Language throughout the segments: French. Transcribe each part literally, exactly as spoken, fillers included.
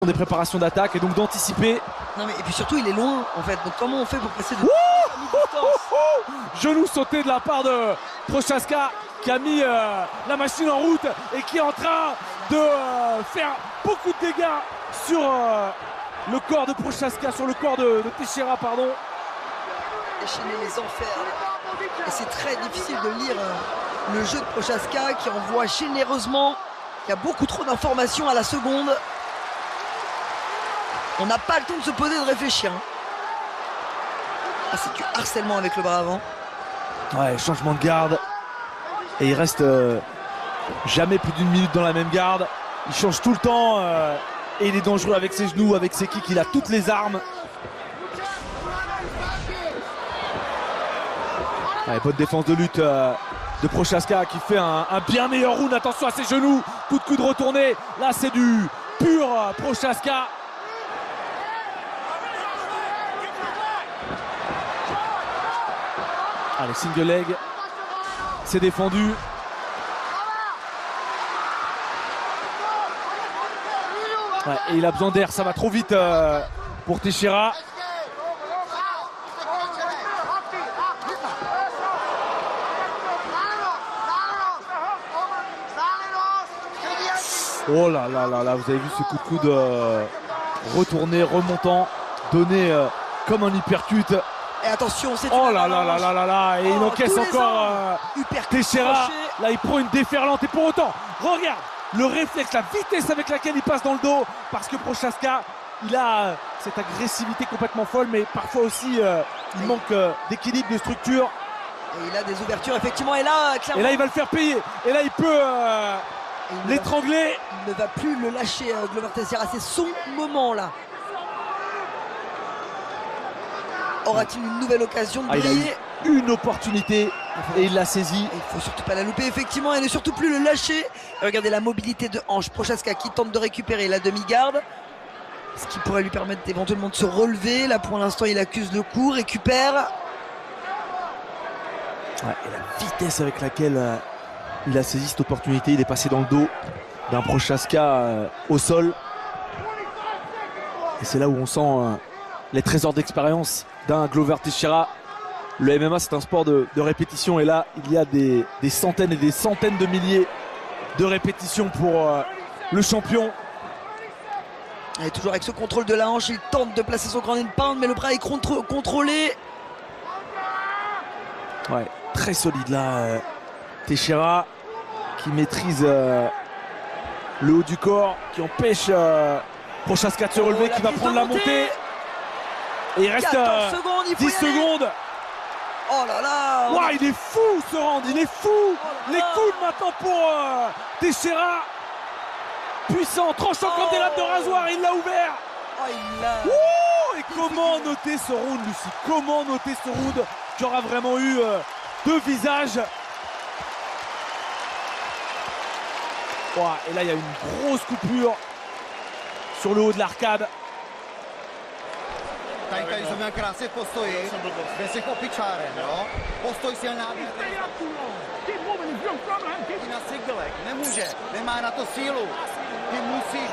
des préparations d'attaque et donc d'anticiper. Non mais et puis surtout il est loin en fait, donc comment on fait pour passer de genou sauté de la part de Prochaska qui a mis euh, la machine en route et qui est en train de euh, faire beaucoup de dégâts sur euh, le corps de Prochaska, sur le corps de, de Teixeira, pardon. Déchaîner les enfers. Et c'est très difficile de lire euh, le jeu de Prochaska qui envoie généreusement, qui a beaucoup trop d'informations à la seconde. On n'a pas le temps de se poser, de réfléchir. Ah, c'est du harcèlement avec le bras avant. Ouais, changement de garde. Et il reste euh, jamais plus d'une minute dans la même garde. Il change tout le temps euh, et il est dangereux avec ses genoux, avec ses kicks. Il a toutes les armes. Ouais, bonne défense de lutte euh, de Prochaska qui fait un, un bien meilleur round. Attention à ses genoux. Coup de coude retourné. Là, c'est du pur euh, Prochaska. Allez, single leg, c'est défendu. Ouais, et il a besoin d'air, ça va trop vite euh, pour Teixeira. Oh là là là là, vous avez vu ce coup de coude euh, retourné, remontant, donné euh, comme un hypercute. Et attention, c'est oh là là là là là là, et oh, il encaisse encore euh, Teixeira. Là, il prend une déferlante et pour autant, regarde le réflexe, la vitesse avec laquelle il passe dans le dos, parce que Prochaska, il a euh, cette agressivité complètement folle, mais parfois aussi euh, il manque euh, d'équilibre, de structure. Et il a des ouvertures effectivement, et là, clairement. Et là, il va le faire payer. Et là, il peut euh, l'étrangler. Il ne va plus le lâcher, euh, Glover Teixeira. C'est son moment là. Aura-t-il une nouvelle occasion de ah, briller? Il a eu une opportunité et il l'a saisie. Il ne faut surtout pas la louper, effectivement, et ne surtout plus le lâcher. Et regardez la mobilité de hanche. Prochaska qui tente de récupérer la demi-garde, ce qui pourrait lui permettre éventuellement de se relever. Là, pour l'instant, il accuse le coup, récupère. Ouais, et la vitesse avec laquelle euh, il a saisi cette opportunité, il est passé dans le dos d'un Prochaska euh, au sol. Et c'est là où on sent euh, les trésors d'expérience d'un Glover Teixeira. Le M M A, c'est un sport de, de répétition et là il y a des, des centaines et des centaines de milliers de répétitions pour euh, le champion. Et toujours avec ce contrôle de la hanche, il tente de placer son grand pound, mais le bras est contre, contrôlé. Ouais, très solide là, euh, Teixeira qui maîtrise euh, le haut du corps, qui empêche euh, Prochaska de se relever, oh, qui va prendre la montée. Et il reste euh, secondes, il faut dix secondes. Oh là là, wow, il est fou ce round, il est fou. Oh, les coudes maintenant pour euh, Teixeira. Puissant, tranchant oh. comme des lames de rasoir, il l'a ouvert. Oh, il l'a. Ouh, et comment noter ce round, Lucie? Comment noter ce round qui aura vraiment eu euh, deux visages. Wow, et là, il y a une grosse coupure sur le haut de l'arcade. Tady jsme krásně v postoji, bez těch opičáren, jo? Postoj silná. I na siglek, nemůže, nemá na to sílu. Ty musíš...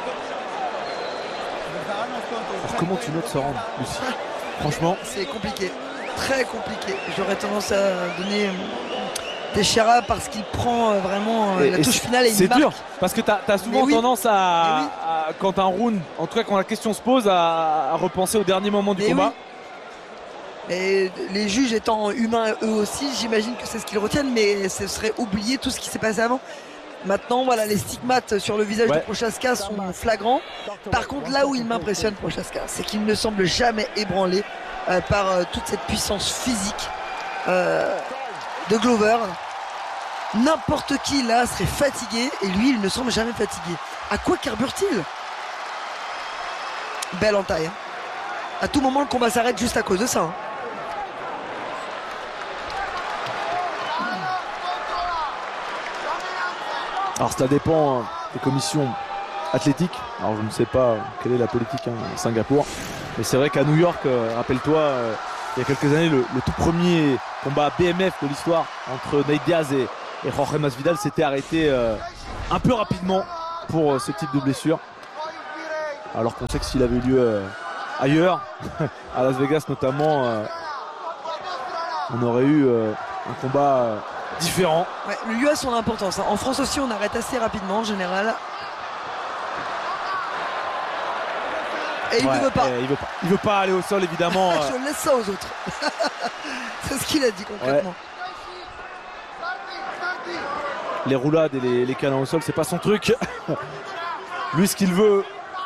Alors, comment tu notes ce round, Lucie? Franchement, c'est compliqué, très compliqué. J'aurais tendance à donner Teixeira parce qu'il prend vraiment et, la touche finale et il c'est marque. dur, parce que tu as, as souvent oui. tendance à, oui. à, quand un round, en tout cas quand la question se pose, à, à repenser au dernier moment du Mais combat. Oui. Et les juges étant humains eux aussi, j'imagine que c'est ce qu'ils retiennent, mais ce serait oublier tout ce qui s'est passé avant. Maintenant, voilà, les stigmates sur le visage ouais. de Prochaska sont flagrants. Par contre, là où il m'impressionne, Prochaska, c'est qu'il ne semble jamais ébranlé euh, par euh, toute cette puissance physique euh, de Glover. N'importe qui là serait fatigué et lui, il ne semble jamais fatigué. À quoi carbure-t-il? Belle entaille. Hein. À tout moment, le combat s'arrête juste à cause de ça. Hein. Alors ça dépend des commissions athlétiques. Alors je ne sais pas quelle est la politique hein, à Singapour. Mais c'est vrai qu'à New York, euh, rappelle-toi, euh, il y a quelques années, le, le tout premier combat B M F de l'histoire entre Nate Diaz et, et Jorge Masvidal s'était arrêté euh, un peu rapidement pour euh, ce type de blessure. alors qu'on sait que s'il avait lieu euh, ailleurs, à Las Vegas notamment, euh, on aurait eu euh, un combat euh, différent. Ouais, le lieu a son importance, hein. En France aussi on arrête assez rapidement en général. Et il ouais, ne veut pas. Il veut pas. Il veut pas aller au sol évidemment. Je laisse ça aux autres. C'est ce qu'il a dit concrètement. Ouais. Les roulades et les, les câlins au sol, c'est pas son truc. Lui, ce qu'il veut,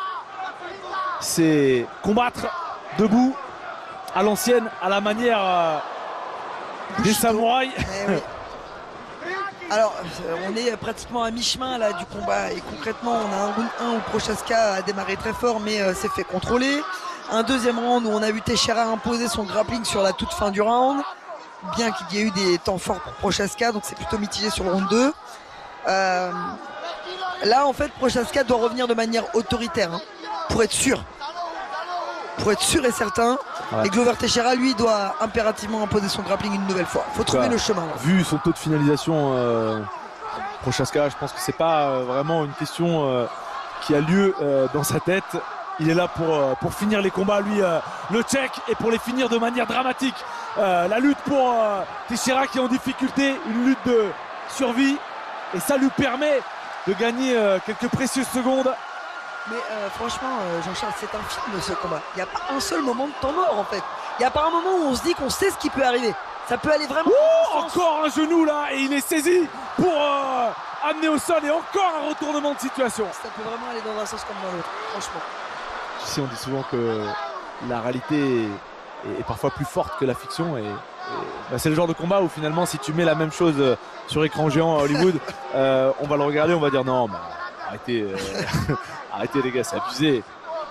c'est combattre debout, à l'ancienne, à la manière euh, des samouraïs. Eh oui. Alors, on est pratiquement à mi-chemin là du combat et concrètement, on a un round un où Prochaska a démarré très fort mais euh, s'est fait contrôler. Un deuxième round où on a vu Teixeira imposer son grappling sur la toute fin du round. Bien qu'il y ait eu des temps forts pour Prochaska, donc c'est plutôt mitigé sur le round deux. Euh, là, en fait, Prochaska doit revenir de manière autoritaire hein, pour être sûr. Pour être sûr et certain. Ouais. Et Glover Teixeira, lui, doit impérativement imposer son grappling une nouvelle fois. Il faut trouver ouais. le chemin. Là. Vu son taux de finalisation, euh, Prochaska, je pense que c'est pas euh, vraiment une question euh, qui a lieu euh, dans sa tête. Il est là pour, euh, pour finir les combats, lui, euh, le tchèque, et pour les finir de manière dramatique. Euh, la lutte pour euh, Teixeira qui est en difficulté, une lutte de survie. Et ça lui permet de gagner euh, quelques précieuses secondes. Mais euh, franchement, euh, Jean-Charles, c'est un film ce combat. Il n'y a pas un seul moment de temps mort en fait. Il n'y a pas un moment où on se dit qu'on sait ce qui peut arriver. Ça peut aller vraiment. Oh, encore un genou là et il est saisi pour euh, amener au sol et encore un retournement de situation. Ça peut vraiment aller dans un sens comme dans l'autre, franchement. Ici, on dit souvent que la réalité est, est parfois plus forte que la fiction et, et bah, c'est le genre de combat où finalement, si tu mets la même chose sur écran géant à Hollywood, euh, on va le regarder, on va dire non, bah, arrêtez. Euh, Arrêtez les gars, c'est abusé.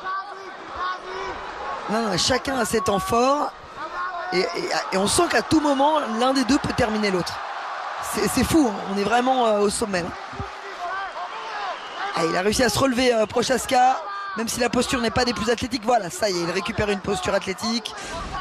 Non, non, chacun a ses temps forts et, et, et on sent qu'à tout moment, l'un des deux peut terminer l'autre. C'est fou, hein. On est vraiment euh, au sommet. Ah, il a réussi à se relever, euh, Prochaska, même si la posture n'est pas des plus athlétiques. Voilà, ça y est, il récupère une posture athlétique.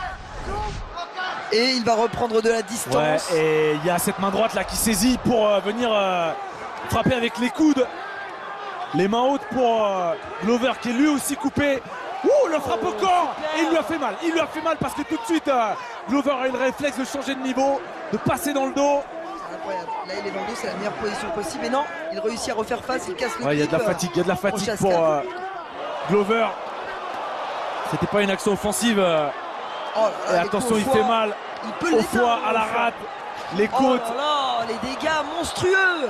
Et il va reprendre de la distance. Ouais, et il y a cette main droite là qui saisit pour euh, venir euh, frapper avec les coudes. Les mains hautes pour euh, Glover qui est lui aussi coupé. Ouh, le frappe au corps. Et il lui a fait mal. Il lui a fait mal parce que tout de suite, euh, Glover a eu le réflexe de changer de niveau, de passer dans le dos. Incroyable. Là, il est dans le dos, c'est la meilleure position possible. Mais non, il réussit à refaire face, il casse le ouais, il y a de la fatigue, il y a de la fatigue pour euh, Glover. C'était pas une action offensive. Euh, oh là là, et attention, il fait mal. Il peut au foie, à la rate, les côtes. Oh là là, les dégâts monstrueux.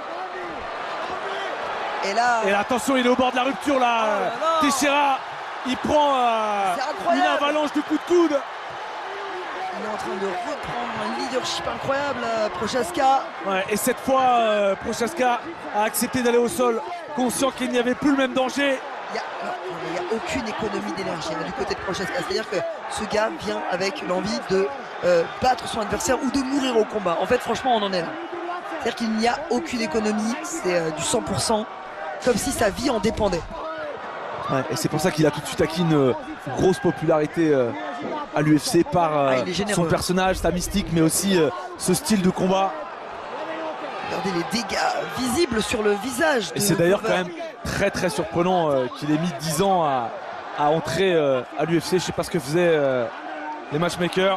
Et là, et là, attention, il est au bord de la rupture là. Oh là là. Teixeira, il prend euh, une avalanche de coups de coude. Il est en train de reprendre un leadership incroyable, Prochaska. Ouais, et cette fois, euh, Prochaska a accepté d'aller au sol, conscient qu'il n'y avait plus le même danger. Il n'y a, a aucune économie d'énergie hein, du côté de Prochaska. C'est-à-dire que ce gars vient avec l'envie de euh, battre son adversaire ou de mourir au combat. En fait, franchement, on en est là. C'est-à-dire qu'il n'y a aucune économie, c'est euh, du cent pour cent. Comme si sa vie en dépendait. Ouais, et c'est pour ça qu'il a tout de suite acquis une, une grosse popularité euh, à l'U F C par euh, ah, son personnage, sa mystique, mais aussi euh, ce style de combat. Regardez les dégâts visibles sur le visage. Et c'est d'ailleurs quand même très très surprenant euh, qu'il ait mis dix ans à, à entrer euh, à l'U F C. Je ne sais pas ce que faisaient euh, les matchmakers.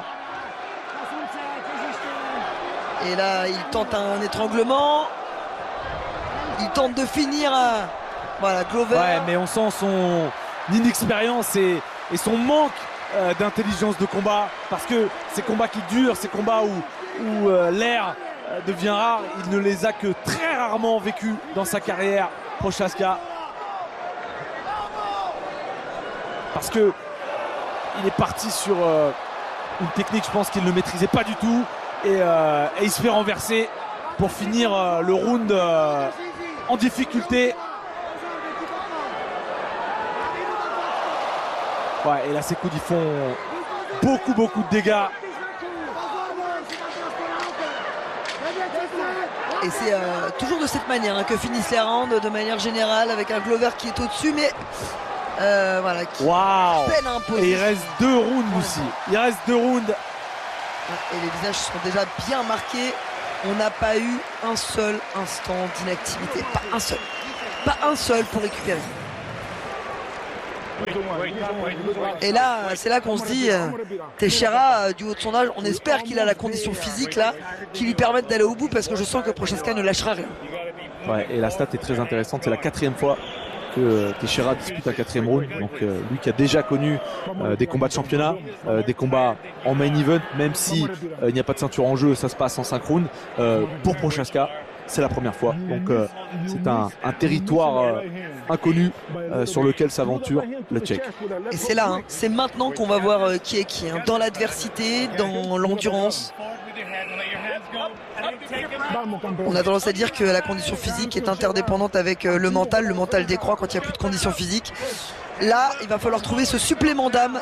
Et là, il tente un étranglement. Il tente de finir euh, voilà, Glover. Ouais, mais on sent son inexpérience et, et son manque euh, d'intelligence de combat. Parce que ces combats qui durent, ces combats où, où euh, l'air euh, devient rare, il ne les a que très rarement vécus dans sa carrière, Prochaska. Parce que il est parti sur euh, une technique, je pense qu'il ne maîtrisait pas du tout. Et, euh, et il se fait renverser pour finir euh, le round euh, en difficulté. Ouais, et là, ces coups, ils font beaucoup, beaucoup de dégâts. Et c'est euh, toujours de cette manière hein, que finissent les rounds, de manière générale, avec un Glover qui est au-dessus, mais euh, voilà, qui wow. peine à imposer. Et il reste deux rounds aussi. Il reste deux rounds. Et les visages sont déjà bien marqués. On n'a pas eu un seul instant d'inactivité. Pas un seul. Pas un seul pour récupérer. Et là, c'est là qu'on se dit, euh, Teixeira, euh, du haut de son âge, on espère qu'il a la condition physique là, qui lui permette d'aller au bout, parce que je sens que Prochaska ne lâchera rien. Ouais, et la stat est très intéressante, c'est la quatrième fois que euh, Teixeira dispute un quatrième round. Donc euh, lui qui a déjà connu euh, des combats de championnat, euh, des combats en main event, même si euh, il n'y a pas de ceinture en jeu, ça se passe en cinq rounds. Euh, pour Prochaska, c'est la première fois. Donc euh, c'est un, un territoire euh, inconnu euh, sur lequel s'aventure le Tchèque. Et c'est là, hein, c'est maintenant qu'on va voir euh, qui est qui, hein, dans l'adversité, dans l'endurance. On a tendance à dire que la condition physique est interdépendante avec euh, le mental. Le mental décroît quand il n'y a plus de conditions physiques. Là, il va falloir trouver ce supplément d'âme.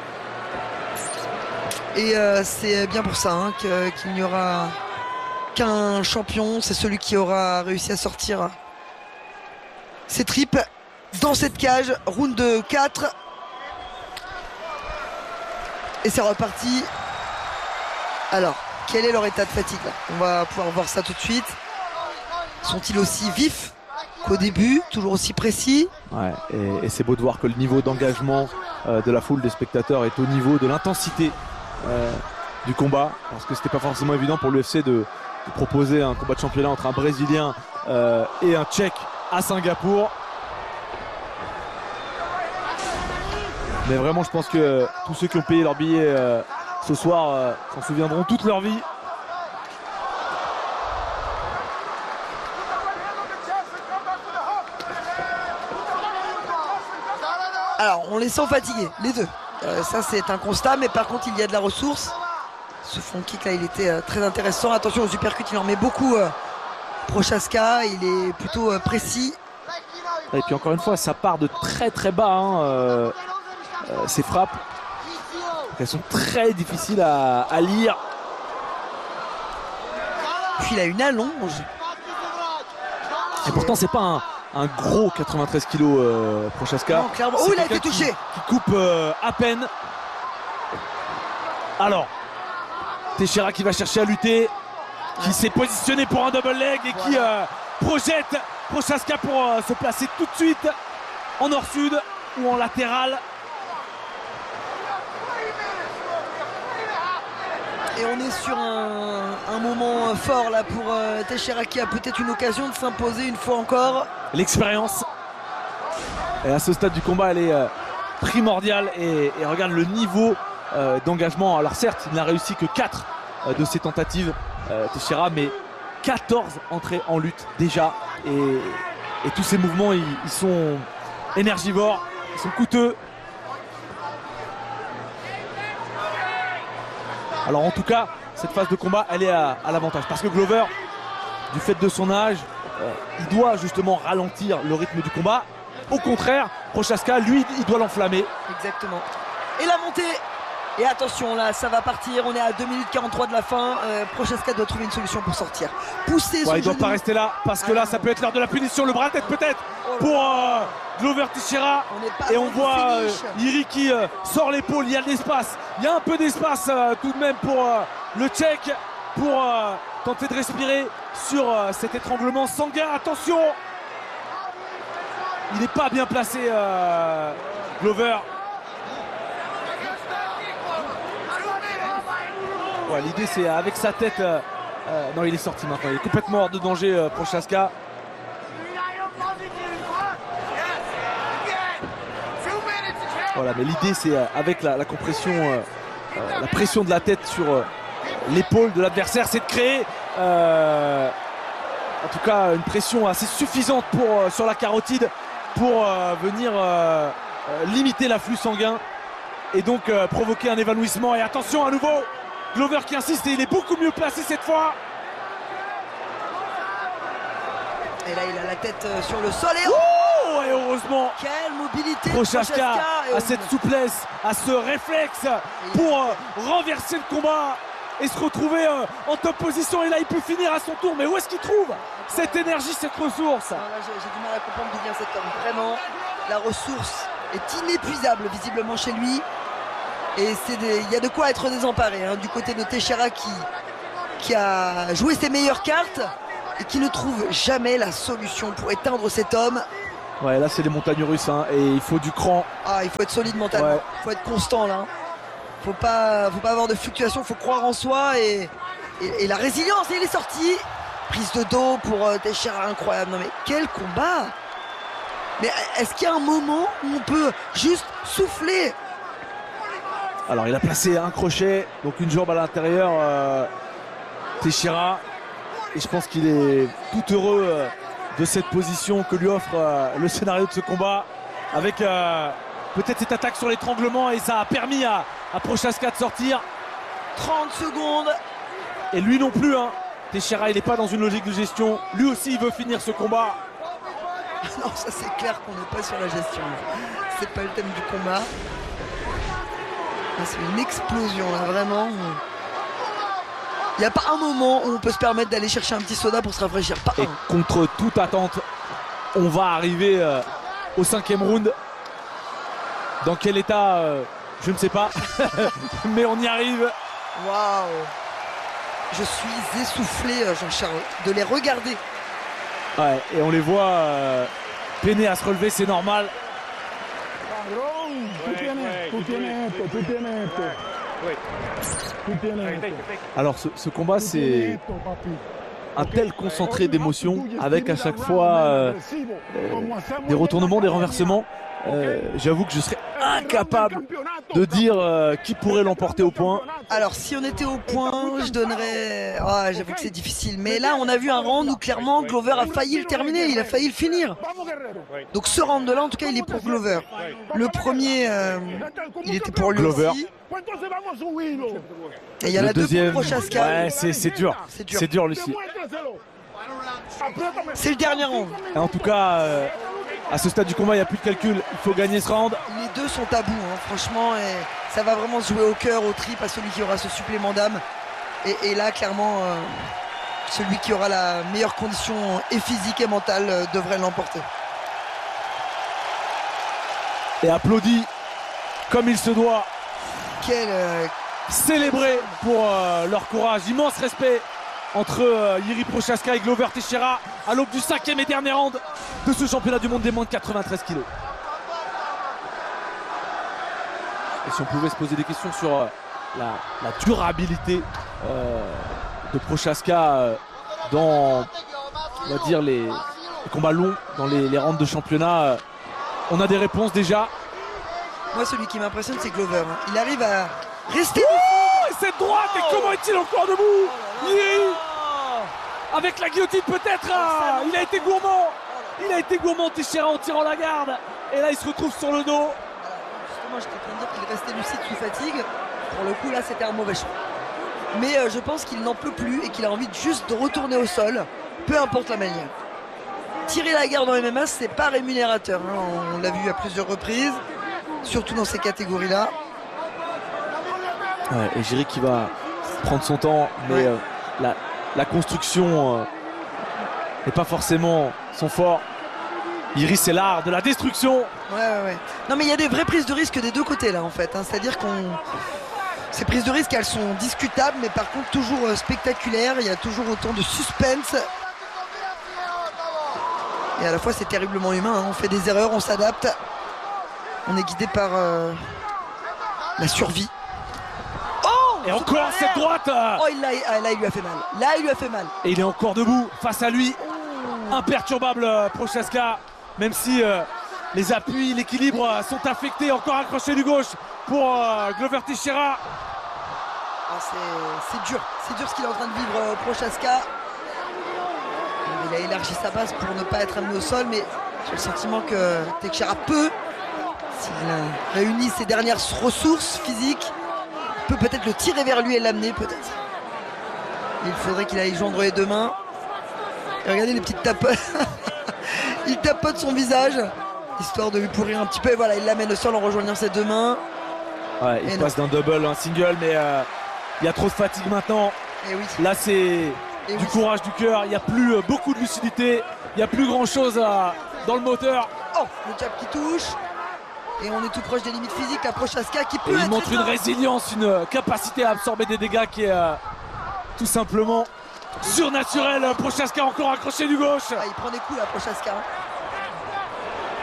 Et euh, c'est bien pour ça hein, que, qu'il n'y aura qu'un champion. C'est celui qui aura réussi à sortir ses tripes dans cette cage. Round quatre. Et c'est reparti. Alors, quel est leur état de fatigue là? On va pouvoir voir ça tout de suite. Sont-ils aussi vifs qu'au début? Toujours aussi précis? Ouais, et, et c'est beau de voir que le niveau d'engagement euh, de la foule, des spectateurs, est au niveau de l'intensité euh, du combat. Parce que c'était pas forcément évident pour l'U F C de, de proposer un combat de championnat entre un Brésilien euh, et un Tchèque à Singapour. Mais vraiment, je pense que tous ceux qui ont payé leur billet euh, ce soir euh, s'en souviendront toute leur vie. Alors on les sent fatigués, les deux. Euh, ça c'est un constat, mais par contre il y a de la ressource. Ce front kick là il était euh, très intéressant. Attention aux uppercuts, il en met beaucoup. Euh, Prochaska, il est plutôt euh, précis. Et puis encore une fois, ça part de très très bas. Hein, euh, euh, ces frappes. Elles sont très difficiles à, à lire. Puis il a une allonge. Et pourtant c'est pas un, un gros quatre-vingt-treize kilos euh, Prochaska. Non, clairement. Oh, il a été touché. Qui, qui coupe euh, à peine. Alors, Teixeira qui va chercher à lutter, qui s'est positionné pour un double leg et qui euh, projette Prochaska pour euh, se placer tout de suite en nord-sud ou en latéral. Et on est sur un, un moment fort là pour euh, Teixeira qui a peut-être une occasion de s'imposer une fois encore. L'expérience. Et à ce stade du combat, elle est euh, primordiale. Et, et regarde le niveau euh, d'engagement. Alors certes, il n'a réussi que quatre euh, de ses tentatives, euh, Teixeira, mais quatorze entrées en lutte déjà. Et, et tous ces mouvements, ils, ils sont énergivores, ils sont coûteux. Alors en tout cas, cette phase de combat, elle est à, à l'avantage. Parce que Glover, du fait de son âge, euh, il doit justement ralentir le rythme du combat. Au contraire, Prochaska, lui, il doit l'enflammer. Exactement. Et la montée. Et attention, là, ça va partir. On est à deux minutes quarante-trois de la fin. Euh, Prochaska doit trouver une solution pour sortir. Pousser son ouais, il ne doit genou. pas rester là. Parce que là, ça peut être l'heure de la punition. Le bras tête peut-être pour euh, Glover Teixeira. On et on voit euh, Iri qui euh, sort l'épaule. Il y a de l'espace. Il y a un peu d'espace euh, tout de même pour euh, le Tchèque. Pour euh, tenter de respirer sur euh, cet étranglement sanguin. Attention! Il n'est pas bien placé, euh, Glover. Ouais, l'idée c'est avec sa tête. Euh, euh, non, il est sorti maintenant. Il est complètement hors de danger, euh, Prochaska. Voilà, mais l'idée c'est euh, avec la, la compression, euh, euh, la pression de la tête sur euh, l'épaule de l'adversaire, c'est de créer euh, en tout cas une pression assez suffisante pour, euh, sur la carotide pour euh, venir euh, euh, limiter l'afflux sanguin et donc euh, provoquer un évanouissement. Et attention à nouveau, Glover qui insiste et il est beaucoup mieux placé cette fois. Et là il a la tête euh, sur le sol et... Oh, et heureusement quelle mobilité Prochaska a cette souplesse, a ce réflexe pour euh, renverser le combat et se retrouver euh, en top position. Et là il peut finir à son tour. Mais où est-ce qu'il trouve cette énergie, cette ressource? Non, là, j'ai, j'ai du mal à comprendre d'où vient cet homme. Vraiment, la ressource est inépuisable visiblement chez lui. Et il y a de quoi être désemparé hein, du côté de Teixeira qui, qui a joué ses meilleures cartes et qui ne trouve jamais la solution pour éteindre cet homme. Ouais, là c'est les montagnes russes hein, et il faut du cran. Ah, il faut être solide mentalement, ouais. Il faut être constant là. Faut pas, faut pas avoir de fluctuations, faut croire en soi et, et, et la résilience. Et il est sorti. Prise de dos pour euh, Teixeira, incroyable. Non mais quel combat! Mais est-ce qu'il y a un moment où on peut juste souffler? Alors il a placé un crochet, donc une jambe à l'intérieur, euh, Teixeira. Et je pense qu'il est tout heureux euh, de cette position que lui offre euh, le scénario de ce combat. Avec euh, peut-être cette attaque sur l'étranglement et ça a permis à, à Prochaska de sortir. trente secondes. Et lui non plus, hein. Teixeira il n'est pas dans une logique de gestion. Lui aussi il veut finir ce combat. Non, ça c'est clair qu'on n'est pas sur la gestion. C'est pas le thème du combat. C'est une explosion là, vraiment. Il n'y a pas un moment où on peut se permettre d'aller chercher un petit soda pour se rafraîchir. Pas Et un. contre toute attente, on va arriver euh, au cinquième round. Dans quel état, euh, je ne sais pas. Mais on y arrive. Waouh! Je suis essoufflé, Jean-Charles, de les regarder. Ouais, et on les voit euh, peiner à se relever, c'est normal. Alors ce, ce combat c'est un tel concentré d'émotions avec à chaque fois euh, euh, des retournements, des renversements. Euh, J'avoue que je serais incapable de dire euh, qui pourrait l'emporter au point. Alors si on était au point, je donnerais... Ah, j'avoue que c'est difficile. Mais là, on a vu un round où clairement Glover a failli le terminer, il a failli le finir. Donc ce round-là, en tout cas, il est pour Glover. Le premier, euh, il était pour lui Glover. aussi. Et il y en Le a deux deuxième, pour Prochaska. ouais, c'est dur. C'est dur. C'est dur, Lucie. C'est le dernier round. Et en tout cas, euh, à ce stade du combat, il n'y a plus de calcul. Il faut gagner ce round. Les deux sont à bout, hein, franchement. Et ça va vraiment se jouer au cœur, au trip, à celui qui aura ce supplément d'âme. Et, et là, clairement, euh, celui qui aura la meilleure condition et physique et mentale euh, devrait l'emporter. Et applaudi comme il se doit. Quel... Euh, Célébré pour euh, leur courage. Immense respect entre euh, Jiří Procházka et Glover Teixeira à l'aube du cinquième et dernier round de ce championnat du monde des moins de quatre-vingt-treize kilos. Et si on pouvait se poser des questions sur euh, la, la durabilité euh, de Procházka euh, dans, on va dire, les, les combats longs, dans les, les rounds de championnat, euh, on a des réponses déjà. Moi, celui qui m'impressionne, c'est Glover. Hein. Il arrive à rester... Oh, et cette droite, et comment est-il encore debout? Jiří, avec la guillotine peut-être, ah, il a été gourmand. Il a été gourmand, Teixeira, en tirant la garde. Et là, il se retrouve sur le dos. Alors, justement, j'étais en train de dire qu'il restait lucide sous fatigue. Pour le coup, là, c'était un mauvais choix. Mais euh, je pense qu'il n'en peut plus et qu'il a envie de juste de retourner au sol, peu importe la manière. Tirer la garde en M M A, c'est pas rémunérateur. Hein. On l'a vu à plusieurs reprises, surtout dans ces catégories-là. Ouais, et Jiří qui va prendre son temps, mais ouais. euh, la, la construction n'est euh, pas forcément son fort. Jiří, c'est l'art de la destruction. Ouais, ouais, ouais. Non, mais il y a des vraies prises de risque des deux côtés là en fait. Hein. C'est-à-dire qu'on. Ces prises de risque, elles sont discutables, mais par contre toujours euh, spectaculaires. Il y a toujours autant de suspense. Et à la fois, c'est terriblement humain. Hein. On fait des erreurs, on s'adapte. On est guidé par euh, la survie. Oh, et encore cette droite. Oh, il l'a, ah, là, il lui a fait mal. Là, il lui a fait mal. Et il est encore debout face à lui. Imperturbable, euh, Procházka. Même si euh, les appuis, l'équilibre euh, sont affectés. Encore un crochet du gauche pour euh, Glover Teixeira. Ah, c'est, c'est dur. C'est dur ce qu'il est en train de vivre, euh, Procházka. Il a élargi sa base pour ne pas être amené au sol, mais j'ai le sentiment que Teixeira peut, s'il réunit ses dernières ressources physiques, peut peut-être le tirer vers lui et l'amener peut-être. Il faudrait qu'il aille joindre les deux mains. Et regardez les petites tapotes. Il tapote son visage, histoire de lui pourrir un petit peu. Et voilà, il l'amène au sol en rejoignant ses deux mains. Ouais, il et passe d'un double à un single, mais euh, il y a trop de fatigue maintenant. Et oui. Là, c'est et du oui. courage du cœur. Il n'y a plus euh, beaucoup de lucidité. Il n'y a plus grand-chose à... dans le moteur. Oh, le jab qui touche. Et on est tout proche des limites physiques. La Procházka qui peut et être il montre une résilience, une capacité à absorber des dégâts qui est euh, tout simplement surnaturelle. Procházka encore accroché du gauche. Ah, il prend des coups, la Procházka.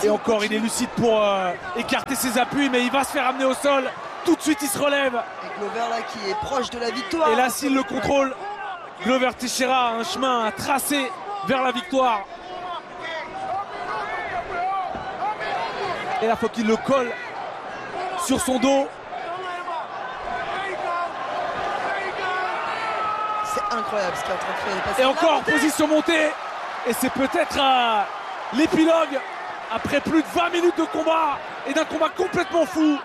Et encore, il est lucide pour euh, écarter ses appuis, mais il va se faire amener au sol. Tout de suite, il se relève. Et Glover là qui est proche de la victoire. Et là, s'il le contrôle, Glover Teixeira a un chemin à tracer vers la victoire. Et là, il faut qu'il le colle sur son dos. C'est incroyable ce qu'il est en train de faire. Et encore, position montée. Et c'est peut-être euh, l'épilogue après plus de vingt minutes de combat et d'un combat complètement fou.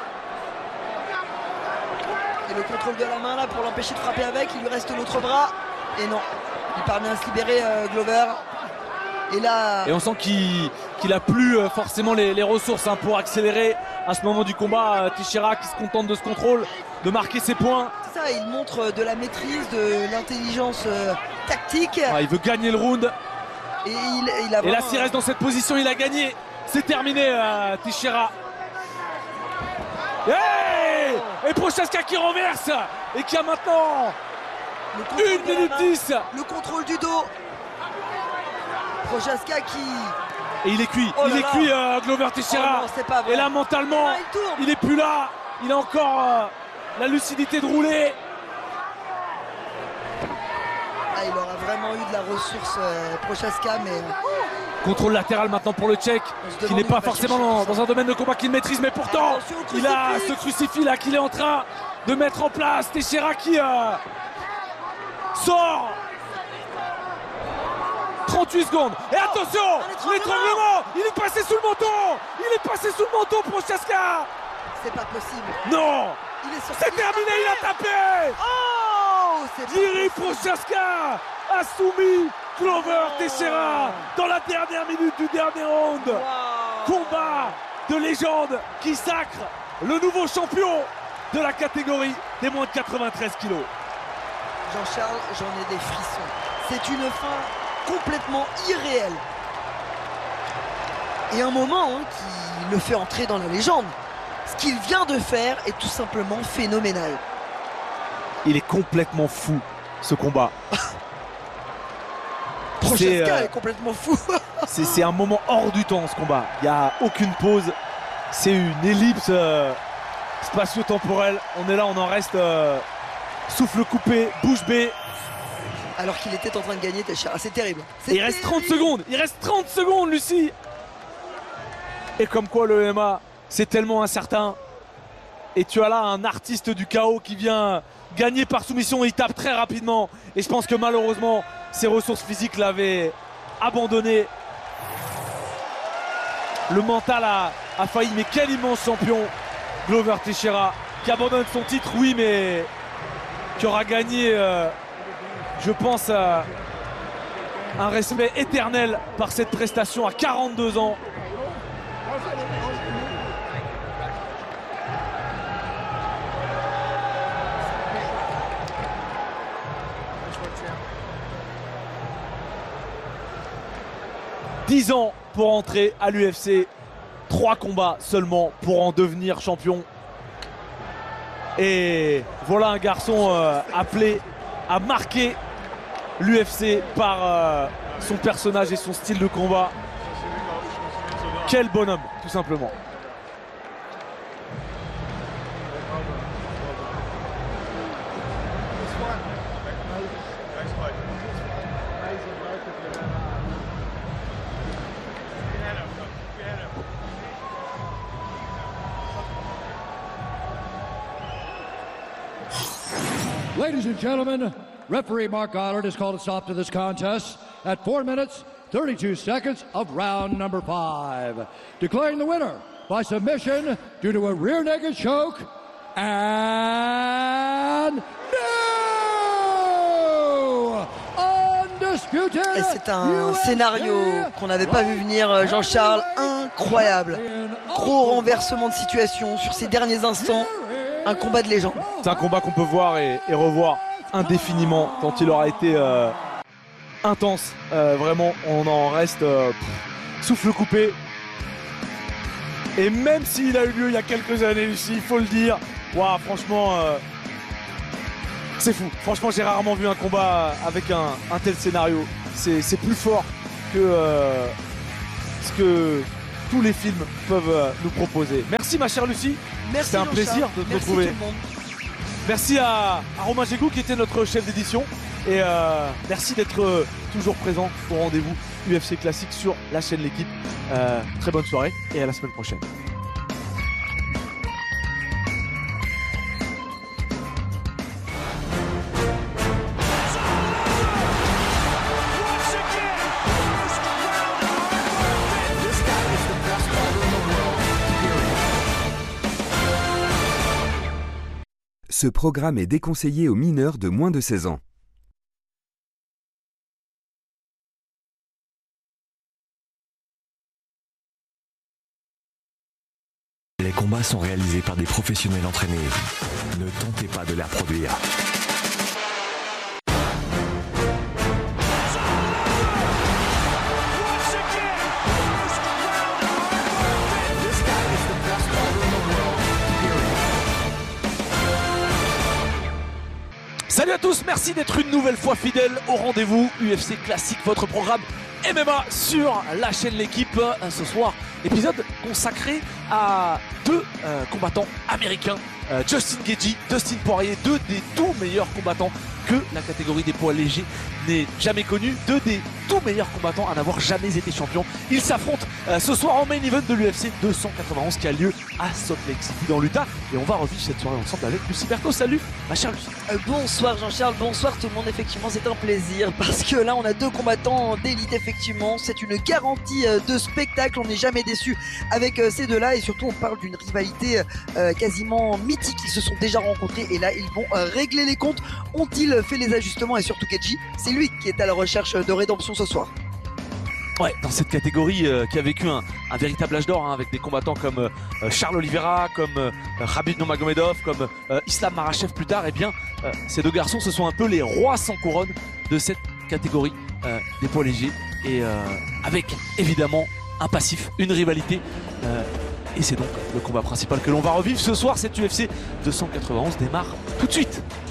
Et le contrôle de la main là pour l'empêcher de frapper avec, il lui reste l'autre bras. Et non, il parvient à se libérer euh, Glover. Et là... Et on sent qu'il qu'il a plus euh, forcément les, les ressources hein, pour accélérer à ce moment du combat. Euh, Teixeira qui se contente de ce contrôle, de marquer ses points. C'est ça, il montre de la maîtrise, de l'intelligence euh, tactique. Ah, il veut gagner le round. Et, il, il a et là, s'il reste dans cette position, il a gagné. C'est terminé, euh, Teixeira. Hey et Prochaska qui renverse et qui a maintenant une minute dix. Le contrôle du dos. Prochaska qui... Et il est cuit, oh il est là. cuit euh, Glover Teixeira. Oh non, c'est pas vrai. Et là mentalement, il, il est plus là. Il a encore euh, la lucidité de rouler. Ah, il aura vraiment eu de la ressource euh, Prochaska, mais... Contrôle latéral maintenant pour le Tchèque, qui n'est pas forcément dans, dans un domaine de combat qu'il maîtrise, mais pourtant il a ce crucifix là qu'il est en train de mettre en place. Teixeira qui euh, sort. trente-huit secondes. Et attention, oh, l'étranglement, il est passé sous le menton. Il est passé sous le menton Prochaska. C'est pas possible. Non. C'est terminé, il a tapé. Oh, Jiri Prochaska a soumis Glover Teixeira dans la dernière minute du dernier round. Wow. Combat de légende qui sacre le nouveau champion de la catégorie des moins de quatre-vingt-treize kilos. Jean-Charles, j'en ai des frissons. C'est une fin complètement irréelle. Et un moment hein, qui le fait entrer dans la légende. Ce qu'il vient de faire est tout simplement phénoménal. Il est complètement fou, ce combat. Prochaska est, euh, est complètement fou. C'est un moment hors du temps, ce combat. Il n'y a aucune pause. C'est une ellipse euh, spatio-temporelle. On est là, on en reste euh, souffle coupé, bouche bée. Alors qu'il était en train de gagner, Teixeira. C'est terrible. Il reste trente secondes. Il reste trente secondes, Lucie. Et comme quoi, le M M A, c'est tellement incertain. Et tu as là un artiste du chaos qui vient gagner par soumission. Il tape très rapidement. Et je pense que malheureusement, ses ressources physiques l'avaient abandonné. Le mental a, a failli. Mais quel immense champion, Glover Teixeira, qui abandonne son titre, oui, mais qui aura gagné, euh, je pense, euh, un respect éternel par cette prestation à quarante-deux ans. dix ans pour entrer à l'U F C, trois combats seulement pour en devenir champion. Et voilà un garçon euh, appelé à marquer l'U F C par euh, son personnage et son style de combat. Quel bonhomme, tout simplement. Ladies and gentlemen, referee Mark Goddard has called a stop to this contest at four minutes, thirty-two seconds of round number five, declaring the winner by submission due to a rear naked choke and no undisputed. Et c'est un scénario qu'on n'avait pas vu venir, Jean-Charles, incroyable. Gros renversement de situation sur ces derniers instants. Un combat de légende. C'est un combat qu'on peut voir et, et revoir indéfiniment tant il aura été euh, intense. Euh, vraiment, on en reste euh, pff, souffle coupé. Et même s'il a eu lieu il y a quelques années ici, il faut le dire, wow, franchement, euh, c'est fou. Franchement, j'ai rarement vu un combat avec un, un tel scénario. C'est plus fort que euh, ce que tous les films peuvent euh, nous proposer. Merci ma chère Lucie, Merci c'était un Jean-Charles. plaisir de te Merci retrouver. tout le monde. Merci à, à Romain Gégou qui était notre chef d'édition et euh, merci d'être euh, toujours présent au rendez-vous U F C Classique sur la chaîne L'équipe. Euh, très bonne soirée et à la semaine prochaine. Ce programme est déconseillé aux mineurs de moins de seize ans. Les combats sont réalisés par des professionnels entraînés. Ne tentez pas de les reproduire. Salut à tous, merci d'être une nouvelle fois fidèles au rendez-vous U F C Classique, votre programme M M A sur la chaîne L'équipe. Ce soir, épisode consacré à deux euh, combattants américains, euh, Justin Gaethje, Dustin Poirier, deux des tout meilleurs combattants que la catégorie des poids légers n'ait jamais connu, deux des tout meilleurs combattants à n'avoir jamais été champion. Ils s'affrontent euh, ce soir en main event de l'U F C deux cent quatre-vingt-onze qui a lieu à Salt Lake City dans l'Utah et on va revivre cette soirée ensemble avec Lucie Berthaud. Salut ma chère Lucie. Euh, bonsoir Jean-Charles, bonsoir tout le monde. Effectivement, c'est un plaisir parce que là, on a deux combattants d'élite. Effectivement, c'est une garantie euh, de spectacle. On n'est jamais déçu avec euh, ces deux-là et surtout, on parle d'une rivalité euh, quasiment mythique. Ils se sont déjà rencontrés et là, ils vont euh, régler les comptes. Ont-ils fait les ajustements et surtout Gaethje, c'est lui qui est à la recherche de rédemption ce soir. Ouais, dans cette catégorie euh, qui a vécu un, un véritable âge d'or hein, avec des combattants comme euh, Charles Oliveira, comme euh, Khabib Nurmagomedov, comme euh, Islam Makhachev plus tard, et eh bien euh, ces deux garçons ce sont un peu les rois sans couronne de cette catégorie euh, des poids légers et euh, avec évidemment un passif, une rivalité euh, et c'est donc le combat principal que l'on va revivre ce soir. Cette U F C deux cent quatre-vingt-onze démarre tout de suite.